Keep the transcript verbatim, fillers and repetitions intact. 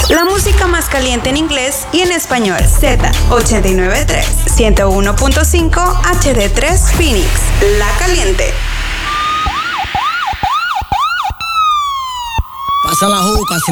La música más caliente en inglés y en español. Z ochenta y nueve punto tres, ciento uno punto cinco H D tres Phoenix. La caliente. Pasa la juca.